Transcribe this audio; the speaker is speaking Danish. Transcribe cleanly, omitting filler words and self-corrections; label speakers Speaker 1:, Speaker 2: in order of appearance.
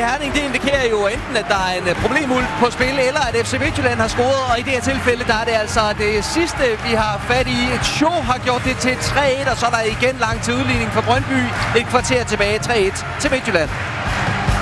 Speaker 1: Herning, det indikerer jo enten, at der er en problemuld på spil, eller at FC Midtjylland har scoret. Og i det her tilfælde, der er det altså det sidste, vi har fat i. Cho har gjort det til 3-1, og så er der igen langt til udligning for Brøndby. Et kvarter tilbage, 3-1 til Midtjylland.